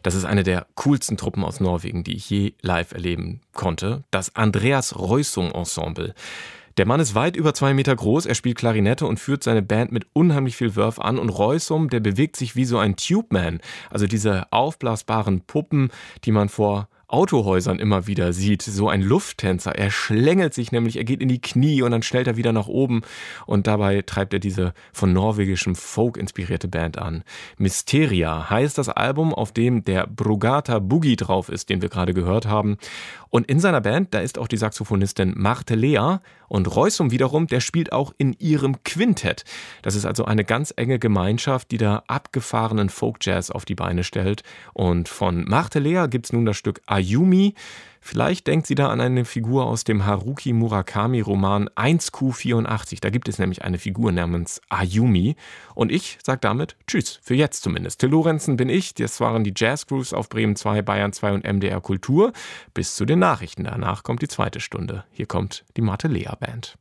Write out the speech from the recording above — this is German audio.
Das ist eine der coolsten Truppen aus Norwegen, die ich je live erleben konnte. Das Andreas Roysum Ensemble. Der Mann ist weit über 2 Meter groß, er spielt Klarinette und führt seine Band mit unheimlich viel Verve an. Und Roysum, der bewegt sich wie so ein Tubeman, also diese aufblasbaren Puppen, die man vor Autohäusern immer wieder sieht, so ein Lufttänzer. Er schlängelt sich nämlich, er geht in die Knie und dann stellt er wieder nach oben und dabei treibt er diese von norwegischem Folk inspirierte Band an. Mysteria heißt das Album, auf dem der Brugata Boogie drauf ist, den wir gerade gehört haben. Und in seiner Band, da ist auch die Saxophonistin Marte Lea und Roysum wiederum, der spielt auch in ihrem Quintett. Das ist also eine ganz enge Gemeinschaft, die da abgefahrenen Folk-Jazz auf die Beine stellt. Und von Marte Lea gibt's nun das Stück Ayumi. Vielleicht denkt sie da an eine Figur aus dem Haruki Murakami-Roman 1Q84. Da gibt es nämlich eine Figur namens Ayumi. Und ich sage damit Tschüss, für jetzt zumindest. Till Lorenzen bin ich, das waren die Jazz Grooves auf Bremen 2, Bayern 2 und MDR Kultur. Bis zu den Nachrichten. Danach kommt die zweite Stunde. Hier kommt die Marte Lea Band.